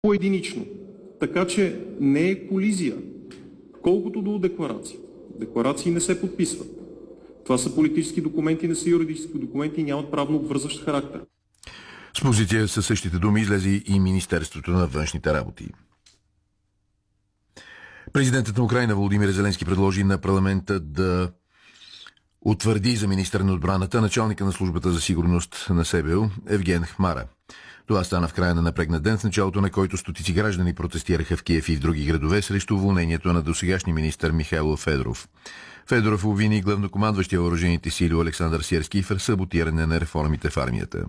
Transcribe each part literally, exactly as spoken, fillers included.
По-единично. Така че не е колизия. Колкото до декларации. Декларации не се подписват. Това са политически документи, не са юридически документи и нямат правно обвързващ характер. С позиция със същите думи излезе и Министерството на външните работи. Президентът на Украйна Володимир Зеленски предложи на парламента да утвърди за министър на отбраната началника на службата за сигурност на СБУ Евген Хмара. Това стана в края на напрегнат ден, в началото на който стотици граждани протестираха в Киев и в други градове срещу уволнението на досегашния министър Михайло Федоров. Федоров обвини главнокомандващия въоръжените сили Олександър Сирски в саботиране на реформите в армията.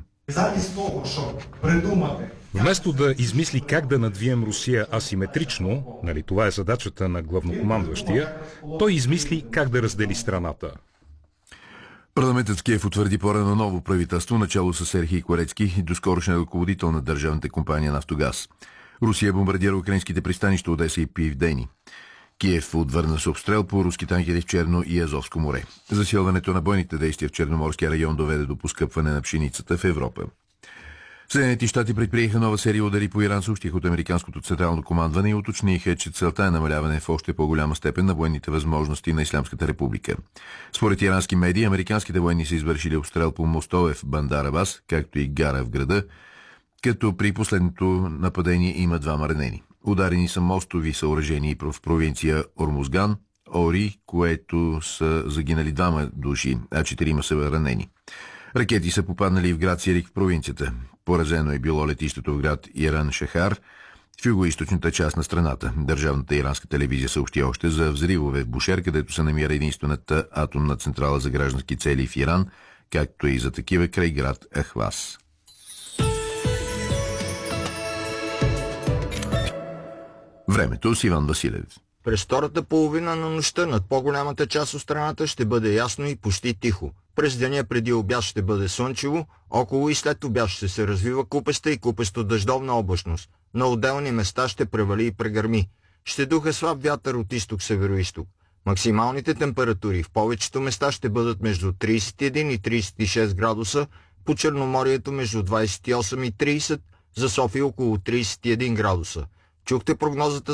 Вместо да измисли как да надвием Русия асиметрично, нали това е задачата на главнокомандващия, той измисли как да раздели страната. Парламентът в Киев утвърди по-рано ново правителство, начало с Серхий Корецки, доскорошен ръководител на държавната компания Нафтогаз. Русия бомбардира украинските пристанища Одеса и Пивдени. Киев отвърна с обстрел по руски танкери в Черно и Азовско море. Засилването на бойните действия в Черноморския район доведе до поскъпване на пшеницата в Европа. Съединените щати предприеха нова серия удари по Иран, съобщиха от американското централно командване и уточниха, че целта е намаляване в още по-голяма степен на военните възможности на Ислямската република. Според ирански медии, американските военни са извършили обстрел по мостове в Бандар Абас, както и гара в града, като при последното нападение има двама ранени. Ударени са мостови съоръжения в провинция Ормузган, Ори, което са загинали двама души, а четирима са ранени. Ракети са попаднали в град Сирик в провинцията. Поразено е било летището в град Иран Шахар, в югоизточната част на страната. Държавната иранска телевизия съобщи още за взривове в Бушер, където се намира единствената атомна централа за граждански цели в Иран, както и за такива край град Ахваз. Времето с Иван Василев. През втората половина на нощта над по-голямата част от страната ще бъде ясно и почти тихо. През деня преди обяд ще бъде слънчево, около и след обяд ще се развива купеста и купесто дъждовна облачност. На отделни места ще превали и прегърми. Ще духа слаб вятър от изток-североизток. Максималните температури в повечето места ще бъдат между тридесет и един и тридесет и шест градуса, по Черноморието между двадесет и осем и тридесет, за София около тридесет и един градуса. Чухте прогнозата